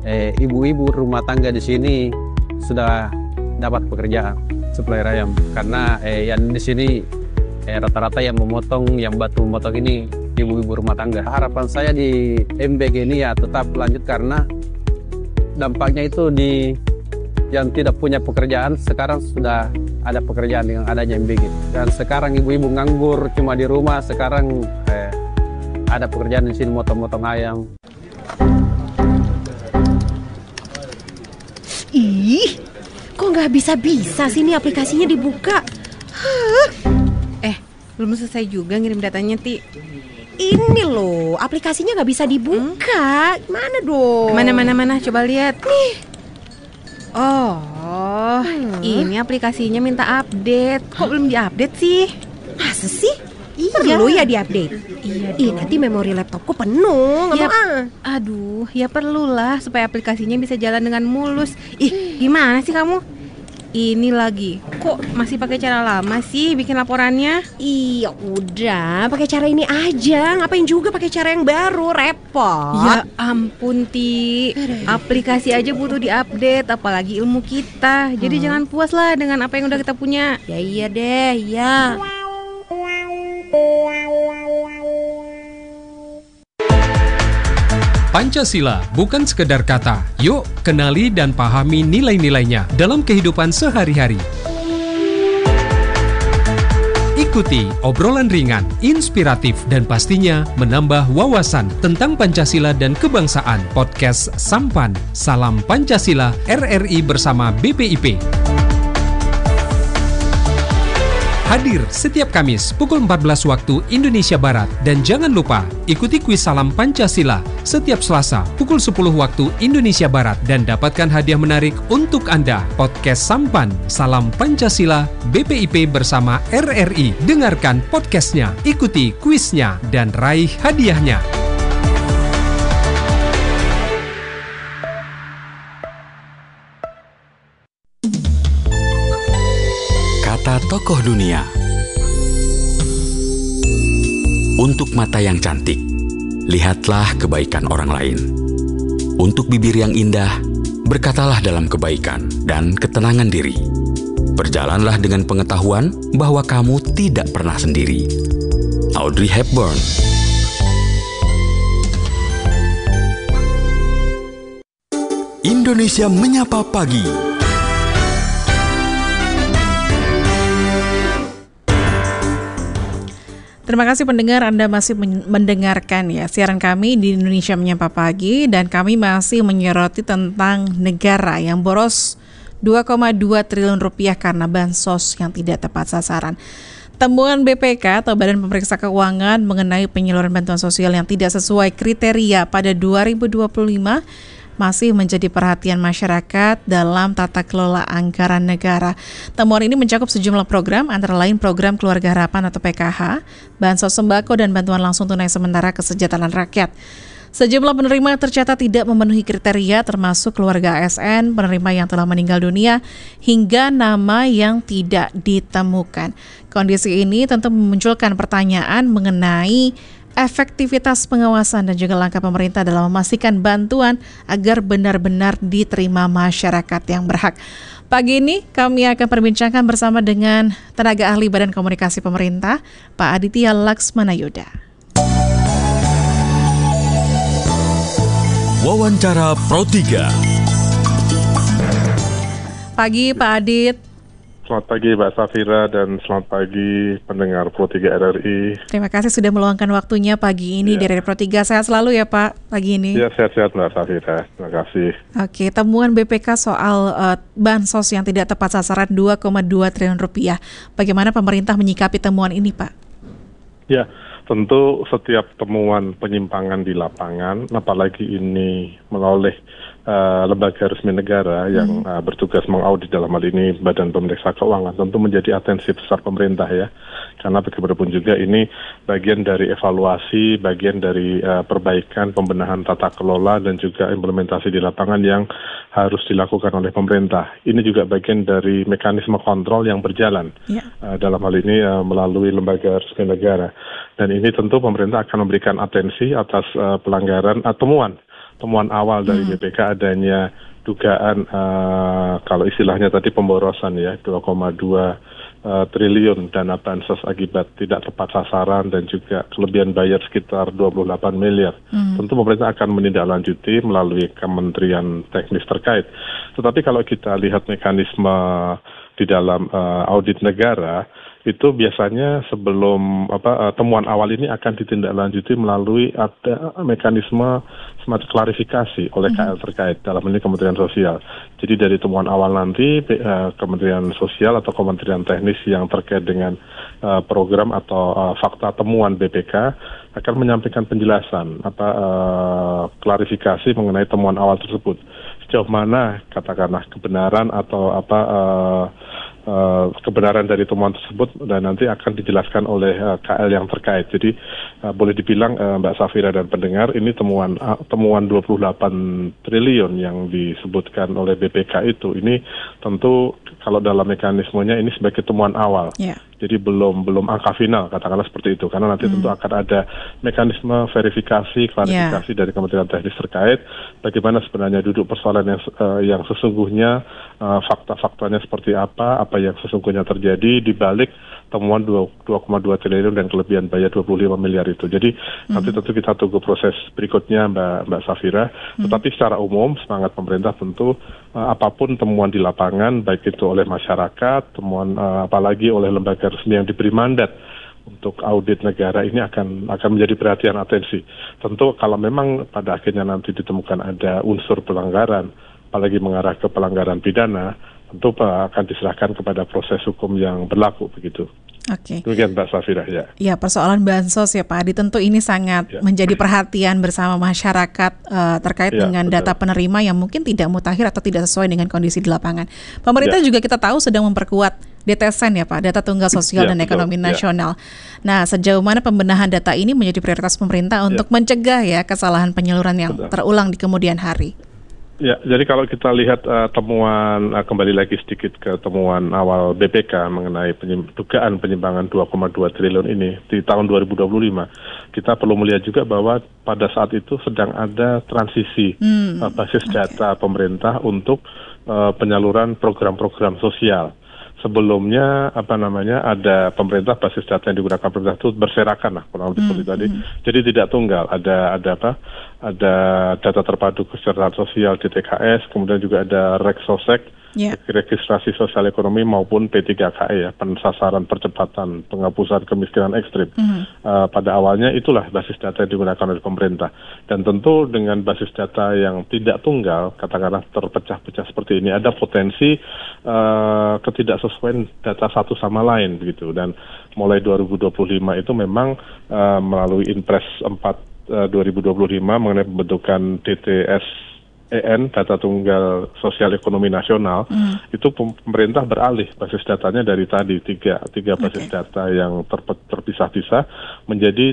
ibu-ibu rumah tangga di sini sudah dapat pekerjaan supplier ayam, karena yang di sini rata-rata yang bantu memotong ini ibu-ibu rumah tangga. Harapan saya di MBG ini ya tetap lanjut, karena dampaknya itu di yang tidak punya pekerjaan sekarang sudah ada pekerjaan dengan adanya MBG. Dan sekarang ibu-ibu nganggur cuma di rumah, sekarang ada pekerjaan di sini motong-motong ayam. Ih, kok nggak bisa-bisa sih ini aplikasinya dibuka? Belum selesai juga ngirim datanya, Ti. Ini loh, aplikasinya nggak bisa dibuka. Gimana dong? Mana, coba lihat. Nih. Ini aplikasinya minta update. Kok belum diupdate sih? Masa sih? Iya. Perlu ya diupdate? Iya. Nanti memori laptopku penuh. Aduh, ya perlulah supaya aplikasinya bisa jalan dengan mulus. Gimana sih kamu? Ini lagi, kok masih pakai cara lama sih bikin laporannya? Iya, udah pakai cara ini aja. Ngapain juga pakai cara yang baru, repot. Ya ampun, Ti. Aplikasi aja butuh diupdate, apalagi ilmu kita. Jadi jangan puas lah dengan apa yang udah kita punya. Ya iya deh, ya. Pancasila bukan sekedar kata. Yuk, kenali dan pahami nilai-nilainya dalam kehidupan sehari-hari. Ikuti obrolan ringan, inspiratif, dan pastinya menambah wawasan tentang Pancasila dan kebangsaan. Podcast Sampan, Salam Pancasila, RRI bersama BPIP. Hadir setiap Kamis pukul 14 waktu Indonesia Barat. Dan jangan lupa ikuti kuis Salam Pancasila setiap Selasa pukul 10 waktu Indonesia Barat. Dan dapatkan hadiah menarik untuk Anda. Podcast Sampan, Salam Pancasila, BPIP bersama RRI. Dengarkan podcastnya, ikuti kuisnya, dan raih hadiahnya. Kata tokoh dunia. Untuk mata yang cantik, lihatlah kebaikan orang lain. Untuk bibir yang indah, berkatalah dalam kebaikan dan ketenangan diri. Berjalanlah dengan pengetahuan bahwa kamu tidak pernah sendiri. Audrey Hepburn. Indonesia Menyapa Pagi. Terima kasih pendengar, Anda masih mendengarkan ya siaran kami di Indonesia Menyapa Pagi, dan kami masih menyoroti tentang negara yang boros 2,2 triliun rupiah karena bansos yang tidak tepat sasaran. Temuan BPK atau Badan Pemeriksa Keuangan mengenai penyaluran bantuan sosial yang tidak sesuai kriteria pada 2025 masih menjadi perhatian masyarakat dalam tata kelola anggaran negara. Temuan ini mencakup sejumlah program, antara lain program Keluarga Harapan atau PKH, bansos sembako, dan bantuan langsung tunai sementara kesejahteraan rakyat. Sejumlah penerima tercatat tidak memenuhi kriteria, termasuk keluarga ASN, penerima yang telah meninggal dunia, hingga nama yang tidak ditemukan. Kondisi ini tentu memunculkan pertanyaan mengenai efektivitas pengawasan dan juga langkah pemerintah dalam memastikan bantuan agar benar-benar diterima masyarakat yang berhak. Pagi ini kami akan perbincangkan bersama dengan tenaga ahli Badan Komunikasi Pemerintah, Pak Aditya Laksmana Yuda. Wawancara Pro 3. Pagi Pak Adit. Selamat pagi Mbak Safira dan selamat pagi pendengar Pro 3 RRI. Terima kasih sudah meluangkan waktunya pagi ini dari Pro 3. Sehat selalu ya Pak pagi ini. Ya, sehat-sehat Mbak Safira. Terima kasih. Oke, temuan BPK soal bansos yang tidak tepat sasaran 2,2 triliun rupiah. Bagaimana pemerintah menyikapi temuan ini Pak? Ya, tentu setiap temuan penyimpangan di lapangan, apalagi ini melalui lembaga resmi negara yang bertugas mengaudit, dalam hal ini Badan Pemeriksa Keuangan, tentu menjadi atensi besar pemerintah ya. Karena bagaimanapun juga ini bagian dari evaluasi, bagian dari perbaikan, pembenahan tata kelola dan juga implementasi di lapangan yang harus dilakukan oleh pemerintah. Ini juga bagian dari mekanisme kontrol yang berjalan dalam hal ini melalui lembaga resmi negara. Dan ini tentu pemerintah akan memberikan atensi atas pelanggaran temuan temuan awal dari BPK adanya dugaan kalau istilahnya tadi pemborosan ya 2,2 triliun dana bansos akibat tidak tepat sasaran dan juga kelebihan bayar sekitar 28 miliar. Tentu pemerintah akan menindaklanjuti melalui kementerian teknis terkait. Tetapi kalau kita lihat mekanisme di dalam audit negara, itu biasanya sebelum temuan awal ini akan ditindaklanjuti melalui ada mekanisme semacam klarifikasi oleh KL terkait, dalam ini Kementerian Sosial. Jadi dari temuan awal nanti Kementerian Sosial atau Kementerian Teknis yang terkait dengan program atau fakta temuan BPK akan menyampaikan penjelasan klarifikasi mengenai temuan awal tersebut. Sejauh mana katakanlah kebenaran atau kebenaran dari temuan tersebut dan nanti akan dijelaskan oleh KL yang terkait. Jadi boleh dibilang Mbak Safira dan pendengar, ini temuan 28 triliun yang disebutkan oleh BPK itu, ini tentu kalau dalam mekanismenya ini sebagai temuan awal. Yeah. Jadi belum angka final, katakanlah seperti itu. Karena nanti tentu akan ada mekanisme verifikasi, klarifikasi dari Kementerian Teknis terkait, bagaimana sebenarnya duduk persoalan yang sesungguhnya, fakta-faktanya seperti apa yang sesungguhnya terjadi di balik temuan 2,2 triliun dan kelebihan bayar 25 miliar itu. Jadi nanti tentu kita tunggu proses berikutnya Mbak Safira. Tetapi secara umum semangat pemerintah tentu apapun temuan di lapangan, baik itu oleh masyarakat, temuan apalagi oleh lembaga resmi yang diberi mandat untuk audit negara, ini akan menjadi perhatian atensi. Tentu kalau memang pada akhirnya nanti ditemukan ada unsur pelanggaran, apalagi mengarah ke pelanggaran pidana, tentu akan diserahkan kepada proses hukum yang berlaku begitu. Oke. Demikian Mbak Safira ya. Ya, persoalan bansos ya Pak Adi, tentu ini sangat menjadi perhatian bersama masyarakat terkait dengan data penerima yang mungkin tidak mutakhir atau tidak sesuai dengan kondisi di lapangan. Pemerintah juga kita tahu sedang memperkuat DTSN ya Pak, Data Tunggal Sosial dan Ekonomi Nasional. Nah, sejauh mana pembenahan data ini menjadi prioritas pemerintah untuk mencegah ya kesalahan penyaluran yang terulang di kemudian hari? Ya, jadi kalau kita lihat temuan, kembali lagi sedikit ke temuan awal BPK mengenai dugaan penyimpangan 2,2 triliun ini di tahun 2025, kita perlu melihat juga bahwa pada saat itu sedang ada transisi basis data pemerintah untuk penyaluran program-program sosial. Sebelumnya ada pemerintah, basis data yang digunakan pemerintah itu berserakan lah kurang lebih seperti tadi. Jadi tidak tunggal, ada data terpadu kesejahteraan sosial DTKS, kemudian juga ada Reksosek, registrasi sosial ekonomi maupun P3KE ya, pensasaran percepatan penghapusan kemiskinan ekstrim. Pada awalnya itulah basis data yang digunakan oleh pemerintah. Dan tentu dengan basis data yang tidak tunggal, katakanlah terpecah-pecah seperti ini, ada potensi ketidaksesuaian data satu sama lain begitu. Dan mulai 2025 itu memang melalui Inpres 4 2025 mengenai pembentukan DTSEN, Data Tunggal Sosial Ekonomi Nasional, itu pemerintah beralih basis datanya dari tadi tiga basis data yang terpisah-pisah menjadi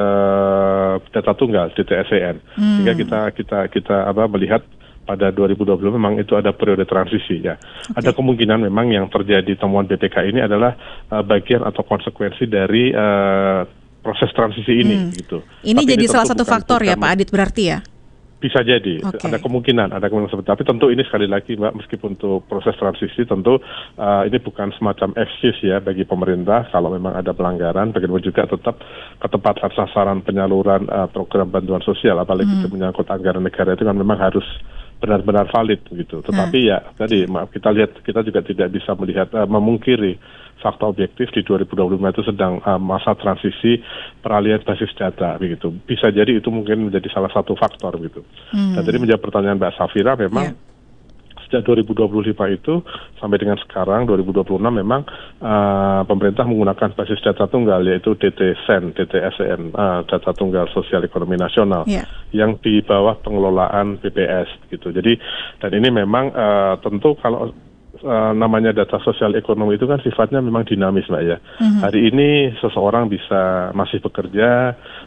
data tunggal DTSEN. Sehingga kita melihat pada 2020 memang itu ada periode transisi ya. Ada kemungkinan memang yang terjadi temuan BPK ini adalah bagian atau konsekuensi dari proses transisi ini gitu. Ini tapi jadi salah satu faktor ya Pak Adit berarti ya? Bisa jadi, ada kemungkinan seperti. Tapi tentu ini sekali lagi Mbak, meskipun untuk proses transisi tentu ini bukan semacam excuse ya bagi pemerintah kalau memang ada pelanggaran. Bagaimana juga tetap ketepatan sasaran penyaluran program bantuan sosial, apalagi itu menyangkut anggaran negara, itu kan memang harus benar-benar valid gitu. Tetapi ya tadi kita juga tidak bisa melihat memungkiri fakta objektif di 2025 itu sedang masa transisi peralihan basis data begitu. Bisa jadi itu mungkin menjadi salah satu faktor gitu. Dan tadi menjawab pertanyaan Mbak Safira, memang sejak 2025 itu sampai dengan sekarang 2026 memang pemerintah menggunakan basis data tunggal yaitu DTSEN, Data Tunggal Sosial Ekonomi Nasional yang di bawah pengelolaan BPS gitu. Jadi dan ini memang tentu kalau namanya data sosial ekonomi itu kan sifatnya memang dinamis Mbak ya. Hari ini seseorang bisa masih bekerja,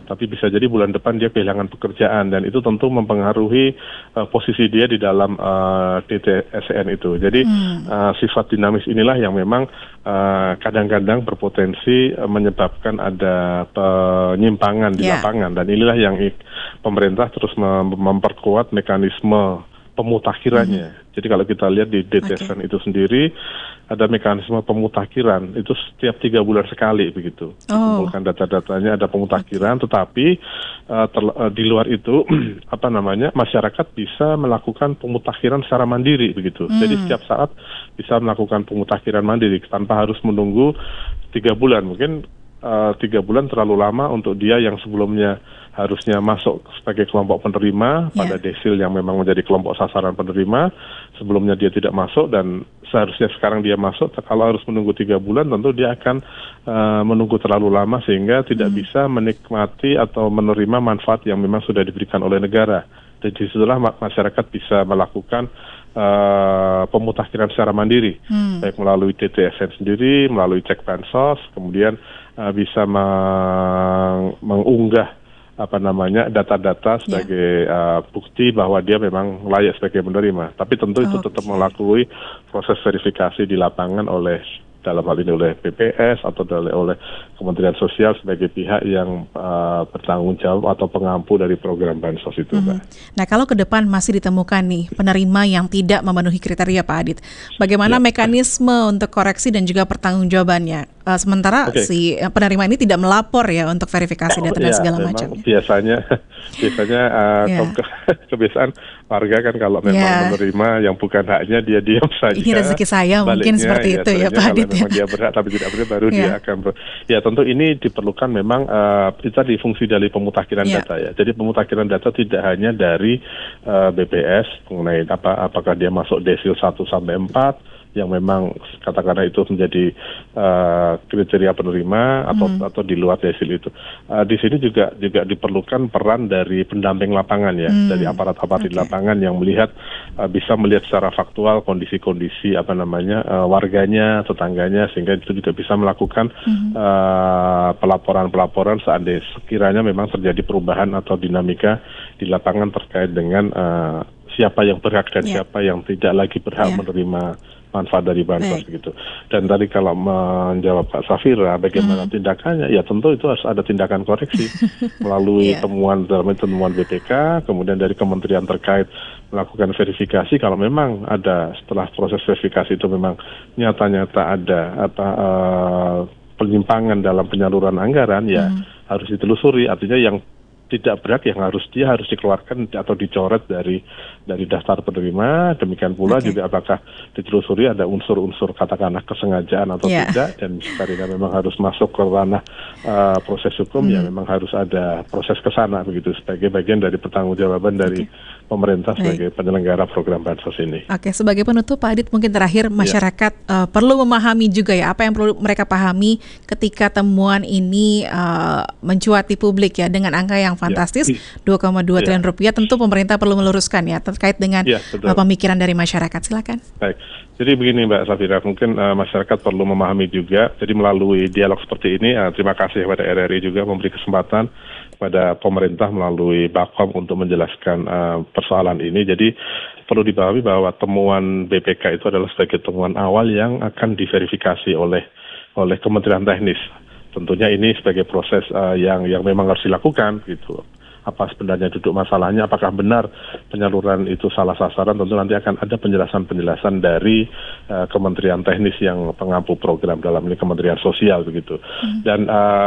tapi bisa jadi bulan depan dia kehilangan pekerjaan, dan itu tentu mempengaruhi posisi dia di dalam DTSN itu. Jadi sifat dinamis inilah yang memang kadang-kadang berpotensi menyebabkan ada penyimpangan di lapangan, dan inilah yang pemerintah terus memperkuat mekanisme pemutakhirannya. Jadi kalau kita lihat di DTSN itu sendiri ada mekanisme pemutakhiran itu setiap 3 bulan sekali begitu. Dikumpulkan data-datanya, ada pemutakhiran, tetapi di luar itu masyarakat bisa melakukan pemutakhiran secara mandiri begitu. Jadi setiap saat bisa melakukan pemutakhiran mandiri tanpa harus menunggu 3 bulan. Mungkin 3 bulan terlalu lama untuk dia yang sebelumnya harusnya masuk sebagai kelompok penerima pada desil yang memang menjadi kelompok sasaran penerima, sebelumnya dia tidak masuk dan seharusnya sekarang dia masuk. Kalau harus menunggu 3 bulan tentu dia akan menunggu terlalu lama sehingga tidak bisa menikmati atau menerima manfaat yang memang sudah diberikan oleh negara. Dan disitulah masyarakat bisa melakukan pemutakhiran secara mandiri, baik melalui DTSN sendiri, melalui cek bansos, kemudian bisa mengunggah data-data sebagai bukti bahwa dia memang layak sebagai penerima. Tapi tentu itu tetap melalui proses verifikasi di lapangan oleh, dalam hal ini oleh BPS atau oleh Kementerian Sosial sebagai pihak yang bertanggung jawab atau pengampu dari program bansos itu, Mbak. Nah, kalau ke depan masih ditemukan nih penerima yang tidak memenuhi kriteria, Pak Adit, bagaimana mekanisme untuk koreksi dan juga pertanggungjawabannya? Sementara si penerima ini tidak melapor ya untuk verifikasi data dan segala macam. Biasanya kebiasaan warga kan kalau memang menerima yang bukan haknya dia diam saja. Ini rezeki saya mungkin seperti itu ya Pak Adit. Memang dia berhak tapi tidak berhak baru dia akan tentu ini diperlukan memang kita di fungsi dari pemutakhiran data ya. Jadi pemutakhiran data tidak hanya dari BPS mengenai apakah dia masuk desil 1 sampai 4 yang memang katakanlah itu menjadi kriteria penerima atau di luar desil itu. Di sini juga diperlukan peran dari pendamping lapangan ya, dari aparat-aparat di lapangan yang bisa melihat secara faktual kondisi-kondisi warganya, tetangganya, sehingga itu juga bisa melakukan pelaporan-pelaporan seandainya sekiranya memang terjadi perubahan atau dinamika di lapangan terkait dengan siapa yang berhak dan siapa yang tidak lagi berhak menerima manfaat dari bansos begitu. Dan tadi kalau menjawab Kak Safira bagaimana tindakannya, ya tentu itu harus ada tindakan koreksi melalui temuan BPK, kemudian dari kementerian terkait melakukan verifikasi. Kalau memang ada setelah proses verifikasi itu memang nyata-nyata ada penyimpangan dalam penyaluran anggaran, ya harus ditelusuri. Artinya yang tidak berhak yang harus dikeluarkan atau dicoret dari daftar penerima. Demikian pula juga apakah ditelusuri ada unsur-unsur katakanlah kesengajaan atau tidak, dan karena memang harus masuk ke ranah proses hukum ya memang harus ada proses ke sana begitu sebagai bagian dari pertanggungjawaban dari pemerintah sebagai penyelenggara program bansos ini. Oke, sebagai penutup Pak Adit mungkin terakhir masyarakat perlu memahami juga ya apa yang perlu mereka pahami ketika temuan ini mencuat di publik ya dengan angka yang fantastis 2,2 triliun rupiah. Tentu pemerintah perlu meluruskan ya terkait dengan pemikiran dari masyarakat. Silakan. Baik. Jadi begini Mbak Safira, mungkin masyarakat perlu memahami juga. Jadi melalui dialog seperti ini, terima kasih kepada RRI juga memberi kesempatan kepada pemerintah melalui Bakom untuk menjelaskan persoalan ini. Jadi perlu dipahami bahwa temuan BPK itu adalah sebagai temuan awal yang akan diverifikasi oleh Kementerian Teknis. Tentunya ini sebagai proses yang memang harus dilakukan gitu. Apa sebenarnya duduk masalahnya, apakah benar penyaluran itu salah sasaran, tentu nanti akan ada penjelasan-penjelasan dari Kementerian Teknis yang pengampu program dalam ini Kementerian Sosial begitu. Dan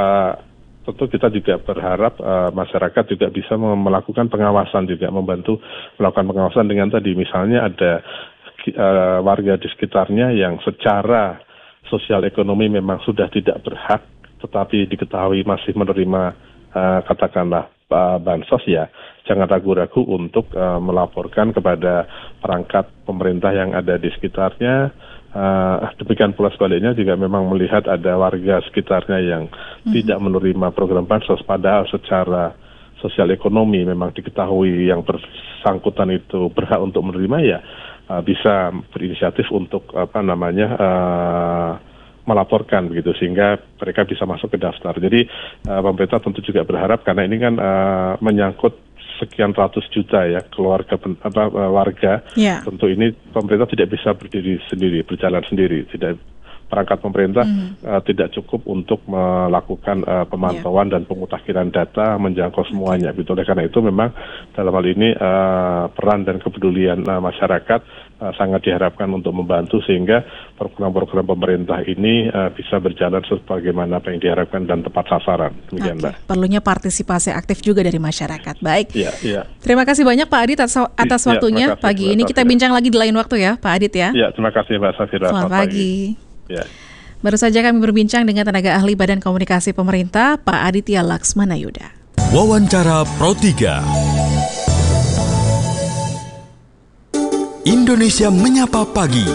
tentu kita juga berharap masyarakat juga bisa melakukan pengawasan juga, membantu melakukan pengawasan dengan tadi misalnya ada warga di sekitarnya yang secara sosial ekonomi memang sudah tidak berhak tetapi diketahui masih menerima katakanlah bansos, ya jangan ragu-ragu untuk melaporkan kepada perangkat pemerintah yang ada di sekitarnya. Demikian pula sebaliknya jika memang melihat ada warga sekitarnya yang tidak menerima program bansos padahal secara sosial ekonomi memang diketahui yang bersangkutan itu berhak untuk menerima, ya bisa berinisiatif untuk melaporkan begitu, sehingga mereka bisa masuk ke daftar. Jadi pemerintah tentu juga berharap, karena ini kan menyangkut sekian ratus juta ya keluarga warga. Tentu ini pemerintah tidak bisa berdiri sendiri, berjalan sendiri, tidak. Perangkat pemerintah tidak cukup untuk melakukan pemantauan dan pemutakhiran data menjangkau semuanya. Gitu. Oleh karena itu memang dalam hal ini peran dan kepedulian masyarakat sangat diharapkan untuk membantu sehingga program-program pemerintah ini bisa berjalan sebagaimana apa yang diharapkan dan tepat sasaran. Demikian, Mbak. Perlunya partisipasi aktif juga dari masyarakat. Baik. Iya. Terima kasih banyak Pak Adit atas waktunya pagi ini. Kita bincang lagi di lain waktu ya, Pak Adit ya. Iya, terima kasih Mbak Safira. Selamat pagi. Ya. Baru saja kami berbincang dengan tenaga ahli Badan Komunikasi Pemerintah, Pak Aditya Laksmana Yuda. Wawancara Pro 3. Indonesia Menyapa Pagi.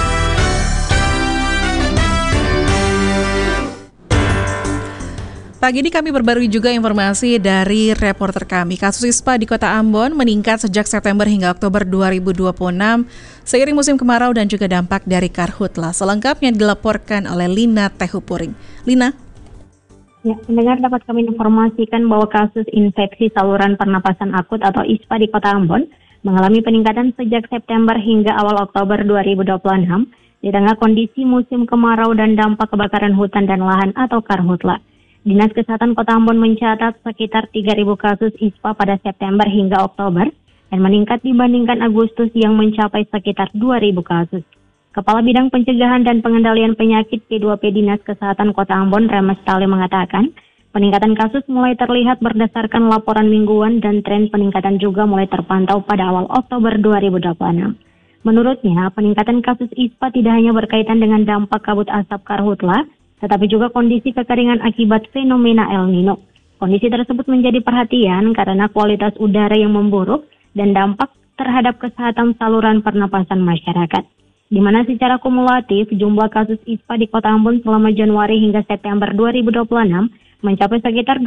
Pagi ini kami perbarui juga informasi dari reporter kami. Kasus ISPA di Kota Ambon meningkat sejak September hingga Oktober 2026 seiring musim kemarau dan juga dampak dari karhutla. Selengkapnya dilaporkan oleh Lina Tehupuring. Lina? Ya, pendengar dapat kami informasikan bahwa kasus infeksi saluran pernapasan akut atau ISPA di Kota Ambon mengalami peningkatan sejak September hingga awal Oktober 2026 di tengah kondisi musim kemarau dan dampak kebakaran hutan dan lahan atau karhutla. Dinas Kesehatan Kota Ambon mencatat sekitar 3.000 kasus ISPA pada September hingga Oktober dan meningkat dibandingkan Agustus yang mencapai sekitar 2.000 kasus. Kepala Bidang Pencegahan dan Pengendalian Penyakit P2P Dinas Kesehatan Kota Ambon, Remes Tali mengatakan, peningkatan kasus mulai terlihat berdasarkan laporan mingguan dan tren peningkatan juga mulai terpantau pada awal Oktober 2026. Menurutnya, peningkatan kasus ISPA tidak hanya berkaitan dengan dampak kabut asap karhutla, tetapi juga kondisi kekeringan akibat fenomena El Nino. Kondisi tersebut menjadi perhatian karena kualitas udara yang memburuk dan dampak terhadap kesehatan saluran pernapasan masyarakat. Di mana secara kumulatif jumlah kasus ISPA di Kota Ambon selama Januari hingga September 2026 mencapai sekitar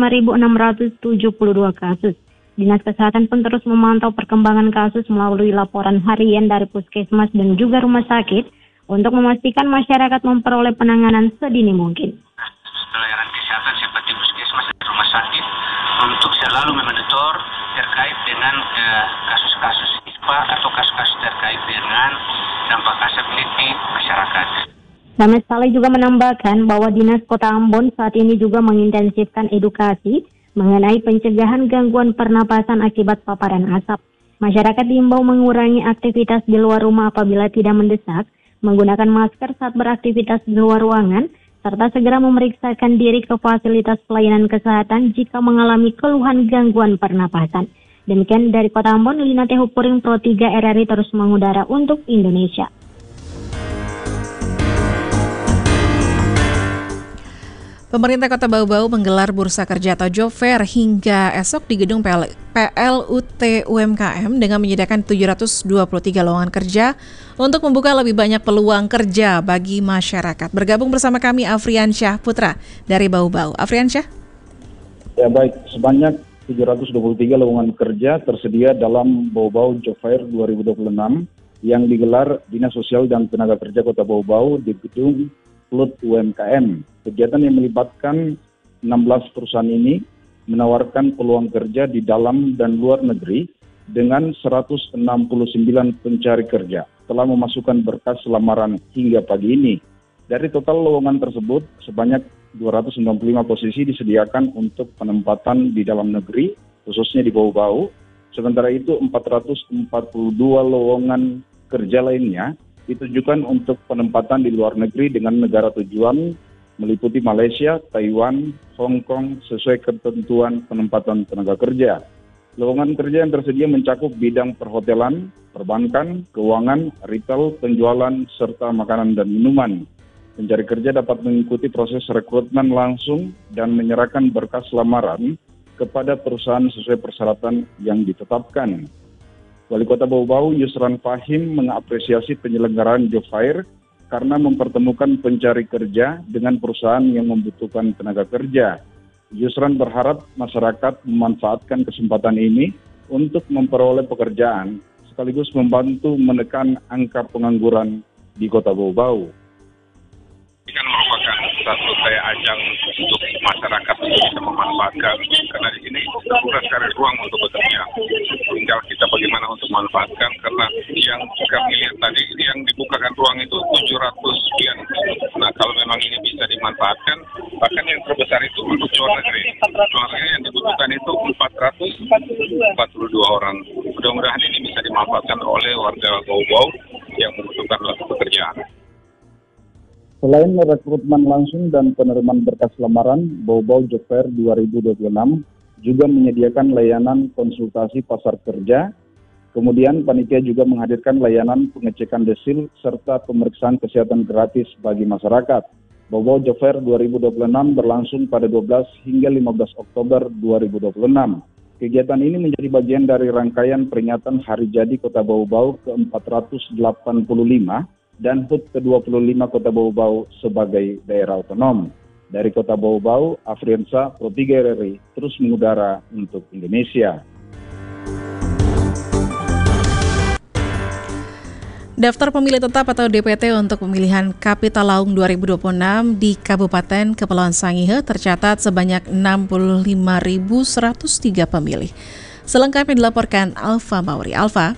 25.672 kasus. Dinas Kesehatan pun terus memantau perkembangan kasus melalui laporan harian dari puskesmas dan juga rumah sakit untuk memastikan masyarakat memperoleh penanganan sedini mungkin. Pelayanan kesehatan seperti puskesmas dan rumah sakit untuk selalu memonitor terkait dengan kasus-kasus ISPA atau kasus-kasus terkait dengan dampak asap ini di masyarakat. Remes Tali juga menambahkan bahwa Dinas Kota Ambon saat ini juga mengintensifkan edukasi mengenai pencegahan gangguan pernapasan akibat paparan asap. Masyarakat diimbau mengurangi aktivitas di luar rumah apabila tidak mendesak, menggunakan masker saat beraktivitas di luar ruangan, serta segera memeriksakan diri ke fasilitas pelayanan kesehatan jika mengalami keluhan gangguan pernapasan. Demikian dari Kota Ambon, Lina Tehupuring Pro 3 RRI terus mengudara untuk Indonesia. Pemerintah Kota Bau-Bau menggelar Bursa Kerja atau Job Fair hingga esok di gedung PLUT UMKM dengan menyediakan 723 lowongan kerja untuk membuka lebih banyak peluang kerja bagi masyarakat. Bergabung bersama kami Afriansyah Putra dari Bau-Bau. Afriansyah? Ya baik, sebanyak 723 lowongan kerja tersedia dalam Bau-Bau Job Fair 2026 yang digelar Dinas Sosial dan Tenaga Kerja Kota Bau-Bau di gedung PLUT UMKM. Kegiatan yang melibatkan 16 perusahaan ini menawarkan peluang kerja di dalam dan luar negeri dengan 169 pencari kerja telah memasukkan berkas lamaran hingga pagi ini. Dari total lowongan tersebut, sebanyak 295 posisi disediakan untuk penempatan di dalam negeri, khususnya di Bau-Bau. Sementara itu 442 lowongan kerja lainnya ditujukan untuk penempatan di luar negeri dengan negara tujuan meliputi Malaysia, Taiwan, Hong Kong sesuai ketentuan penempatan tenaga kerja. Lowongan kerja yang tersedia mencakup bidang perhotelan, perbankan, keuangan, retail, penjualan, serta makanan dan minuman. Pencari kerja dapat mengikuti proses rekrutmen langsung dan menyerahkan berkas lamaran kepada perusahaan sesuai persyaratan yang ditetapkan. Wali Kota Bau-Bau Yusran Fahim mengapresiasi penyelenggaraan Job Fair karena mempertemukan pencari kerja dengan perusahaan yang membutuhkan tenaga kerja. Yusran berharap masyarakat memanfaatkan kesempatan ini untuk memperoleh pekerjaan, sekaligus membantu menekan angka pengangguran di Kota Bau-Bau. Ini satu kayak ajang untuk masyarakat untuk bisa memanfaatkan, karena di sini bukan sekali ruang untuk bekerja. Tinggal kita bagaimana untuk memanfaatkan, karena yang kami lihat tadi yang dibukakan ruang itu 700 sekian. Nah, kalau memang ini bisa dimanfaatkan, bahkan yang terbesar itu untuk luar negeri. Luar negeri yang dibutuhkan itu 442 orang. Mudah-mudahan ini bisa dimanfaatkan oleh warga Bau-Bau yang membutuhkan lapangan pekerjaan. Selain rekrutmen langsung dan penerimaan berkas lamaran, Bau-Bau Job Fair 2026 juga menyediakan layanan konsultasi pasar kerja. Kemudian panitia juga menghadirkan layanan pengecekan desil serta pemeriksaan kesehatan gratis bagi masyarakat. Bau-Bau Job Fair 2026 berlangsung pada 12 hingga 15 Oktober 2026. Kegiatan ini menjadi bagian dari rangkaian peringatan Hari Jadi Kota Bau-Bau ke-485 dan HUT ke-25 Kota Bau-Bau sebagai daerah otonom. Dari Kota Bau-Bau, Afriansa, Pro 3 RRI, terus mengudara untuk Indonesia. Daftar pemilih tetap atau DPT untuk pemilihan Kapitalaung 2026 di Kabupaten Kepulauan Sangihe tercatat sebanyak 65.103 pemilih. Selengkapnya dilaporkan Alfa Mauri. Alfa.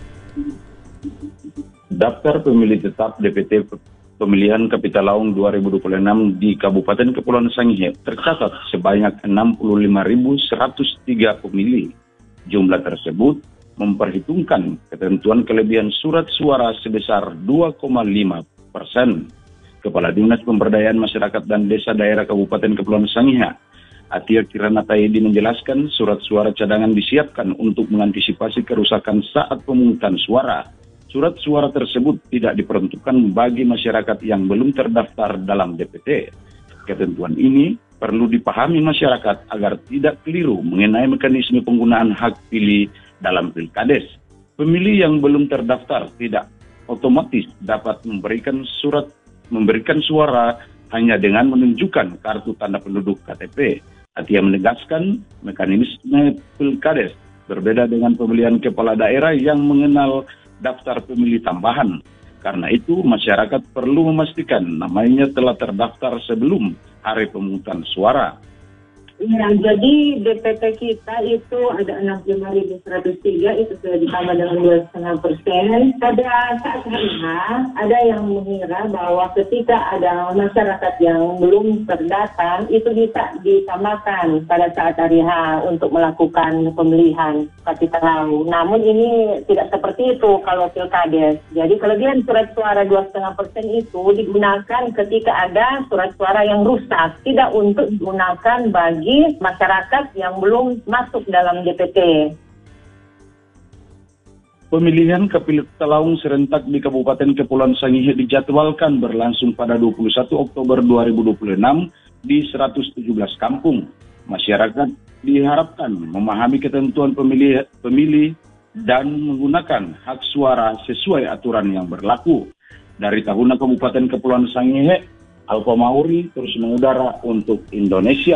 Daftar pemilih tetap DPT pemilihan Kapitalaung 2026 di Kabupaten Kepulauan Sangihe tercatat sebanyak 65.103 pemilih. Jumlah tersebut memperhitungkan ketentuan kelebihan surat suara sebesar 2,5%. Kepala Dinas Pemberdayaan Masyarakat dan Desa Daerah Kabupaten Kepulauan Sangihe, Atia Kirana Taedi menjelaskan surat suara cadangan disiapkan untuk mengantisipasi kerusakan saat pemungutan suara. Surat suara tersebut tidak diperuntukkan bagi masyarakat yang belum terdaftar dalam DPT. Ketentuan ini perlu dipahami masyarakat agar tidak keliru mengenai mekanisme penggunaan hak pilih dalam Pilkades. Pemilih yang belum terdaftar tidak otomatis dapat memberikan suara hanya dengan menunjukkan kartu tanda penduduk KTP. Atia menegaskan mekanisme Pilkades berbeda dengan pemilihan kepala daerah yang mengenal daftar pemilih tambahan. Karena itu, masyarakat perlu memastikan namanya telah terdaftar sebelum hari pemungutan suara. Ya, jadi DPT kita itu ada 65.103, itu sudah ditambah dengan 2,5%. Pada saat hari ada yang mengira bahwa ketika ada masyarakat yang belum terdata, itu bisa ditambahkan pada saat hari H untuk melakukan pemilihan Kapitalaung. Namun ini tidak seperti itu kalau Pilkades. Jadi kelebihan surat suara 2,5% itu digunakan ketika ada surat suara yang rusak, tidak untuk digunakan bagi masyarakat yang belum masuk dalam DPT. Pemilihan Kapitalaung serentak di Kabupaten Kepulauan Sangihe dijadwalkan berlangsung pada 21 Oktober 2026 di 117 kampung. Masyarakat diharapkan memahami ketentuan pemilih dan menggunakan hak suara sesuai aturan yang berlaku. Dari Tahuna Kabupaten Kepulauan Sangihe, Alfa Mauri terus mengudara untuk Indonesia.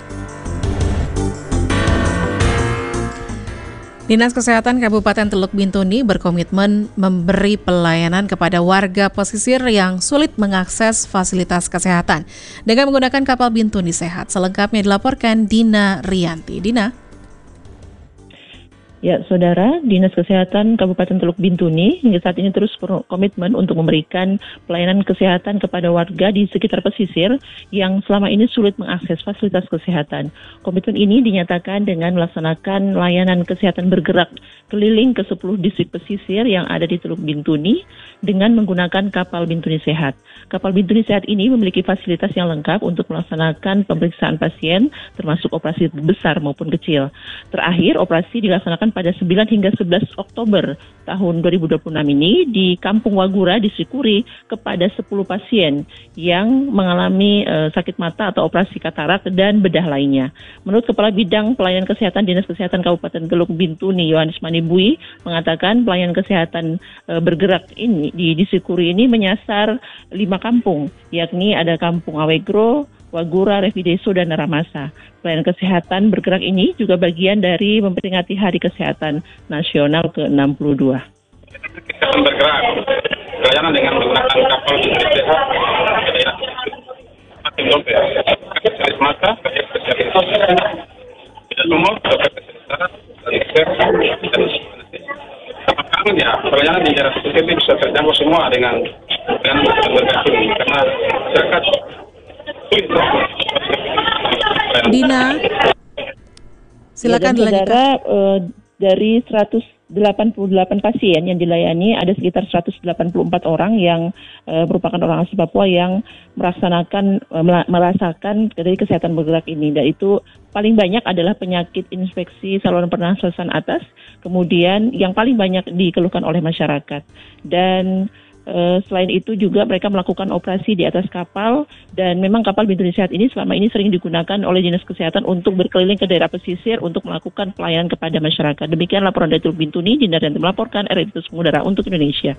Dinas Kesehatan Kabupaten Teluk Bintuni berkomitmen memberi pelayanan kepada warga pesisir yang sulit mengakses fasilitas kesehatan dengan menggunakan kapal Bintuni Sehat. Selengkapnya dilaporkan Dina Rianti. Dina. Ya, Saudara, Dinas Kesehatan Kabupaten Teluk Bintuni hingga saat ini terus berkomitmen untuk memberikan pelayanan kesehatan kepada warga di sekitar pesisir yang selama ini sulit mengakses fasilitas kesehatan. Komitmen ini dinyatakan dengan melaksanakan layanan kesehatan bergerak keliling ke 10 distrik pesisir yang ada di Teluk Bintuni dengan menggunakan kapal Bintuni Sehat. Kapal Bintuni Sehat ini memiliki fasilitas yang lengkap untuk melaksanakan pemeriksaan pasien termasuk operasi besar maupun kecil. Terakhir, operasi dilaksanakan pada 9 hingga 11 Oktober tahun 2026 ini di Kampung Wagura di Sikuri kepada 10 pasien yang mengalami sakit mata atau operasi katarak dan bedah lainnya. Menurut Kepala Bidang Pelayanan Kesehatan Dinas Kesehatan Kabupaten Teluk Bintuni, Yohanes Manibui, mengatakan pelayanan kesehatan bergerak ini di Sikuri ini menyasar 5 kampung, yakni ada Kampung Awegro, Wagura, Revideso, dan Naramasa. Pelayanan kesehatan bergerak ini juga bagian dari memperingati Hari Kesehatan Nasional ke-62. Kesehatan bergerak, pelayanan dengan menggunakan kapal Bintuni Sehat ke daerah dompet. Spesialis mata, spesialis tidak umum, dokter kesehatan, dan apakah ya perjalanan di jarak itu bisa terjangkau semua dengan berbagai ini karena masyarakat sulit. Dina, silakan dilanjutkan. Dari 188 pasien yang dilayani, ada sekitar 184 orang yang merupakan orang asli Papua yang merasakan dari kesehatan bergerak ini. Dan itu paling banyak adalah penyakit infeksi saluran pernafasan atas, kemudian yang paling banyak dikeluhkan oleh masyarakat. Dan selain itu juga mereka melakukan operasi di atas kapal, dan memang kapal Bintuni Sehat ini selama ini sering digunakan oleh dinas kesehatan untuk berkeliling ke daerah pesisir untuk melakukan pelayanan kepada masyarakat. Demikian laporan dari Teluk Bintuni, Dinda Rianti melaporkan, RRI Terus Mengudara untuk Indonesia.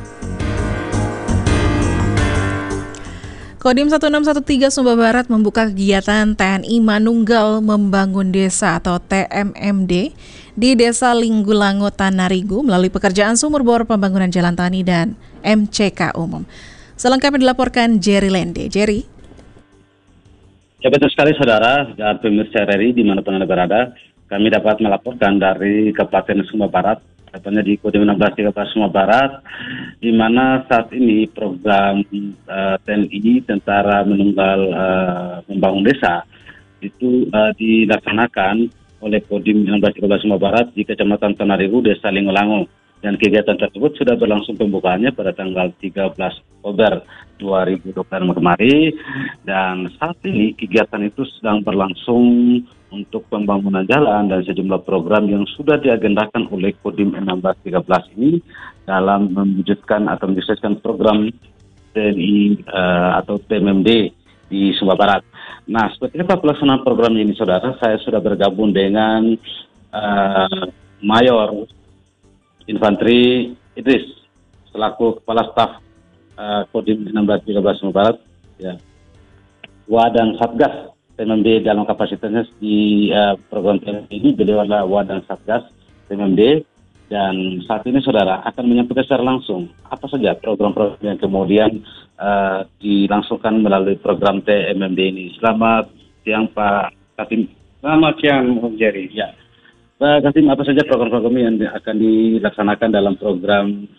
Kodim 1613 Sumba Barat membuka kegiatan TNI Manunggal Membangun Desa atau TMMD di Desa Linggulango Tanarigu melalui pekerjaan sumur bor, pembangunan jalan tani, dan MCK umum. Selengkapnya dilaporkan Jerry Lende. Jerry. Ya, betul sekali saudara dan pemirsa RRI dimanapun Anda berada, kami dapat melaporkan dari Kabupaten Sumba Barat, tepatnya di Kodim 1613 Sumba Barat, di mana saat ini program TNI Tentara Manunggal Membangun Desa itu dilaksanakan oleh Kodim 1613 Sumba Barat di Kecamatan Tanarigu, Desa Linggulango. Dan kegiatan tersebut sudah berlangsung pembukaannya pada tanggal 13 Oktober 2026 kemarin. Dan saat ini kegiatan itu sedang berlangsung untuk pembangunan jalan dan sejumlah program yang sudah diagendakan oleh Kodim 1613 ini dalam mewujudkan atau mensukseskan program TNI atau TMMD di Sumba Barat. Nah, seperti apa pelaksanaan program ini, saudara? Saya sudah bergabung dengan Mayor Infanteri Idris selaku Kepala Staf Kodim 1613 Sumba Barat, ya. Wadan Satgas TMMD dalam kapasitasnya di program ini, beliau adalah Wadan Satgas TMMD, dan saat ini saudara akan menyampaikan secara langsung apa saja program-program yang kemudian dilangsungkan melalui program TMMD ini. Selamat siang Pak Kasim. Selamat siang Om Jerry. Ya. Pak Kasim, apa saja program-program yang akan dilaksanakan dalam program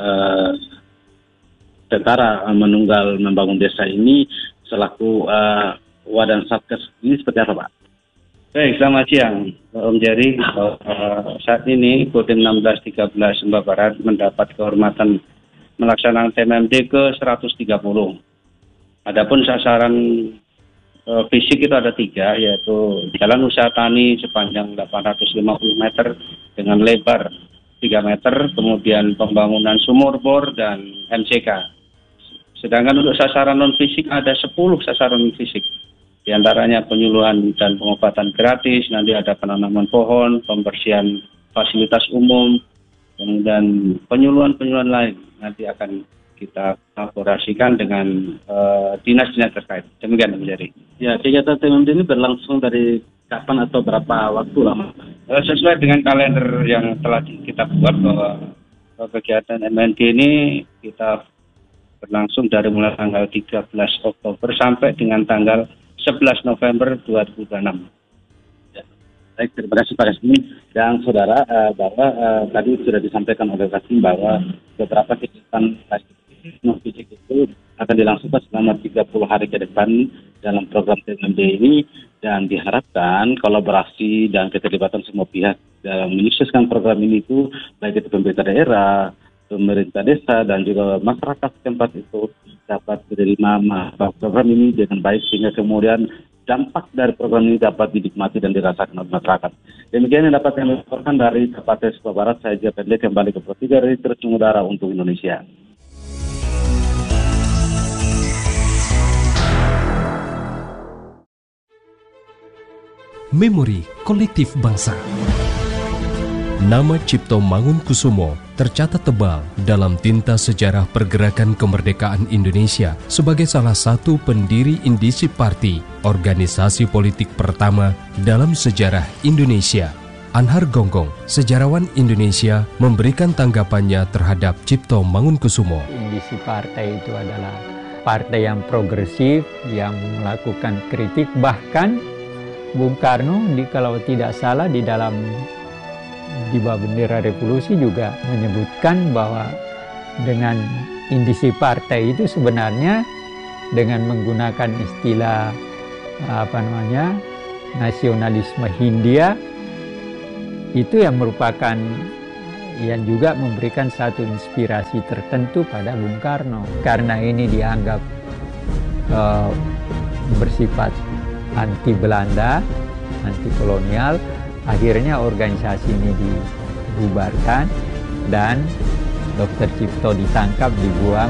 Tentara Manunggal Membangun Desa ini selaku Wadan Satgas ini seperti apa, Pak? Baik, selamat siang Om Jerry. Saat ini Kodim 1613 Sumba Barat mendapat kehormatan melaksanakan TMMD ke-130. Adapun sasaran fisik itu ada 3, yaitu jalan usaha tani sepanjang 850 meter dengan lebar 3 meter, kemudian pembangunan sumur bor dan MCK. Sedangkan untuk sasaran non-fisik ada 10 sasaran non-fisik. Di antaranya penyuluhan dan pengobatan gratis, nanti ada penanaman pohon, pembersihan fasilitas umum, kemudian penyuluhan-penyuluhan lain nanti akan kita kolaborasikan dengan dinas-dinas terkait. Demikian menjadi. Ya, kegiatan TMMD ini berlangsung dari kapan atau berapa waktu lama? Sesuai dengan kalender yang telah kita buat bahwa kegiatan MND ini kita berlangsung dari mulai tanggal 13 Oktober sampai dengan tanggal 11 November 2026. Ya. Baik, terima kasih Pak Kasim. Dan saudara, bahwa tadi sudah disampaikan oleh Kasim bahwa beberapa kegiatan non-fisik itu akan dilangsungkan selama 30 hari ke depan dalam program TMMD ini, dan diharapkan kolaborasi dan keterlibatan semua pihak dalam menyukseskan program ini itu, baik itu pemerintah daerah, pemerintah desa, dan juga masyarakat setempat itu dapat menerima program ini dengan baik, sehingga kemudian dampak dari program ini dapat dinikmati dan dirasakan oleh masyarakat. Demikian yang dapat kami laporkan dari Kabupaten Sumba Barat. Saya Jerry Lende kembali ke Pro 3 dari Terus Mengudara untuk Indonesia. Memori kolektif bangsa. Nama Cipto Mangunkusumo tercatat tebal dalam tinta sejarah pergerakan kemerdekaan Indonesia sebagai salah satu pendiri Indisip Party, organisasi politik pertama dalam sejarah Indonesia. Anhar Gonggong, sejarawan Indonesia, memberikan tanggapannya terhadap Cipto Mangunkusumo. Indisip Party itu adalah partai yang progresif, yang melakukan kritik. Bahkan Bung Karno, kalau tidak salah, di bawah bendera revolusi juga menyebutkan bahwa dengan indisi partai itu sebenarnya dengan menggunakan istilah nasionalisme Hindia, itu yang merupakan yang juga memberikan satu inspirasi tertentu pada Bung Karno. Karena ini dianggap bersifat anti Belanda, anti kolonial, akhirnya organisasi ini dibubarkan dan Dr. Cipto ditangkap, dibuang.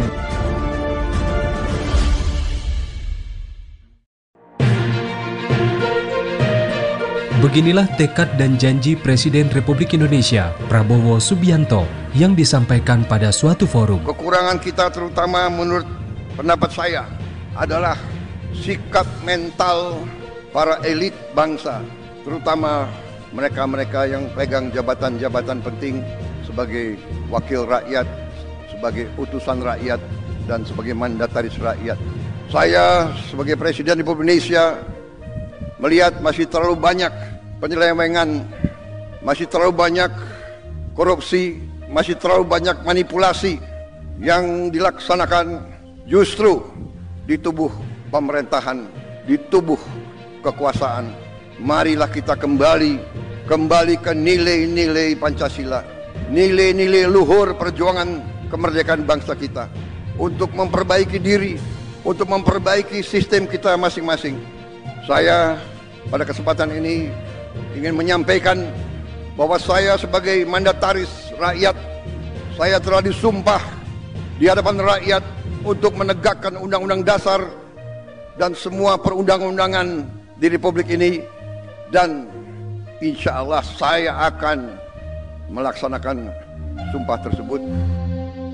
Beginilah tekad dan janji Presiden Republik Indonesia, Prabowo Subianto, yang disampaikan pada suatu forum. Kekurangan kita terutama menurut pendapat saya adalah sikap mental para elit bangsa, terutama mereka-mereka yang pegang jabatan-jabatan penting sebagai wakil rakyat, sebagai utusan rakyat, dan sebagai mandataris rakyat. Saya sebagai Presiden Republik Indonesia melihat masih terlalu banyak penyelewengan, masih terlalu banyak korupsi, masih terlalu banyak manipulasi yang dilaksanakan justru di tubuh pemerintahan, di tubuh kekuasaan. Marilah kita kembali ke nilai-nilai Pancasila, nilai-nilai luhur perjuangan kemerdekaan bangsa kita, untuk memperbaiki diri, untuk memperbaiki sistem kita masing-masing. Saya pada kesempatan ini ingin menyampaikan bahwa saya sebagai mandataris rakyat, saya telah disumpah di hadapan rakyat untuk menegakkan Undang-Undang Dasar dan semua perundang-undangan di Republik ini, dan insya Allah saya akan melaksanakan sumpah tersebut.